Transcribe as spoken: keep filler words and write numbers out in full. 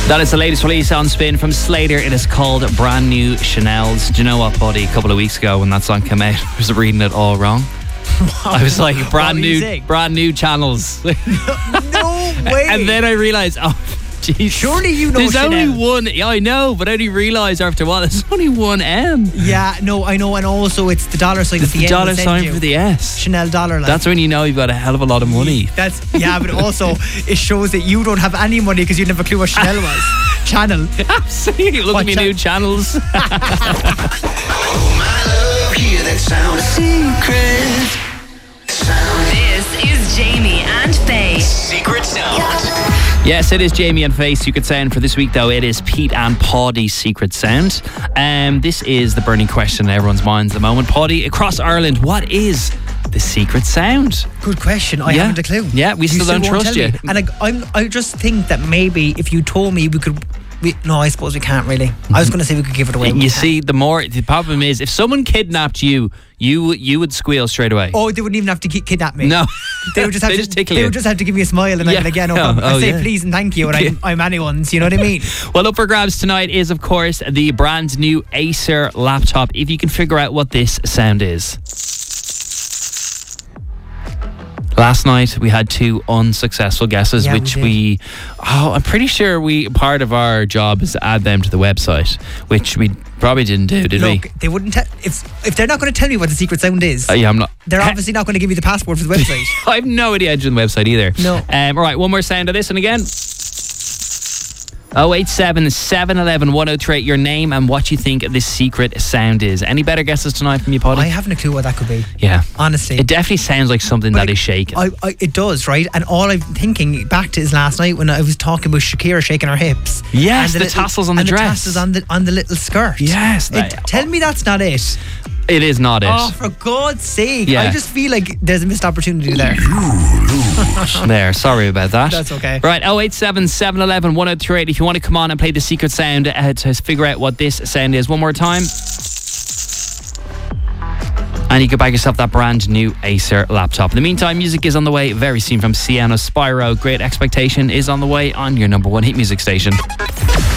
That is the latest release on Spin from Slater. It is called Brand New Chanel's. Do you know what, buddy? A couple of weeks ago when that song came out, I was reading it all wrong. I was like, brand new, brand new channels. No way. And then I realised, oh, geez. Surely you know There's Chanel. only one. Yeah, I know, but I only realised after a while there's only one M. Yeah, no, I know, and also it's the dollar sign. It's the, the dollar sign for the S. Chanel dollar. Like. That's when you know you've got a hell of a lot of money. That's yeah, but also it shows that you don't have any money because you never clue what Chanel was. Channel. Absolutely. Look What at me cha- new channels. Oh my love, hear that sound. Secret sound. This is Jamie and Faye. Secret sound. Yes, it is Jamie and Faye Secret Sound for this week, though. It is Pete and Paddy's Secret Sound. Um, this is the burning question in everyone's minds at the moment. Paddy, across Ireland, what is the secret sound? Good question. I Yeah. haven't a clue. Yeah, we You still don't won't trust tell you. me. And I, I'm, I just think that maybe if you told me we could. We, no, I suppose we can't really. I was going to say we could give it away. You see, the more the problem is, if someone kidnapped you, you you would squeal straight away. Oh, they wouldn't even have to ki- kidnap me. No, They would just have They to just tickle They you. would just have to give me a smile and Yeah. I'd be like, yeah, no Oh, problem. oh, I say yeah. please and thank you, and I'm, I'm anyone's. You know what I mean? Well, up for grabs tonight is, of course, the brand new Acer laptop. If you can figure out what this sound is. Last night we had two unsuccessful guesses, Yeah, we which did. we, oh, I'm pretty sure we part of our job is to add them to the website, which we probably didn't do, did Look, we? they wouldn't. Te- if if they're not going to tell me what the secret sound is, Uh, yeah, I'm not. they're obviously not going to give me the password for the website. I have no idea how to do the website either. No. Um, all right, one more sound of this one again. oh eight seven, seven one one, one oh three eight, your name and what you think this secret sound is. Any better guesses tonight from you, Paddy? I haven't a clue what that could be. Yeah. Honestly. It definitely sounds like something But that it- is shaking. I, I, it does, right? And all I'm thinking back to is last night when I was talking about Shakira shaking her hips. Yes, And the tassels on the and dress. the tassels on the on the little skirt. Yes, It- that- tell me that's not it. It is not it. Oh, for God's sake! Yeah. I just feel like there's a missed opportunity there. There, sorry about that. That's okay. Right, oh eight seven, seven one one, one oh three eight if you want to come on and play the secret sound uh, to figure out what this sound is. One more time. And you can buy yourself that brand new Acer laptop. In the meantime, music is on the way very soon from Sienna Spyro. Great Expectation is on the way on your number one hit music station.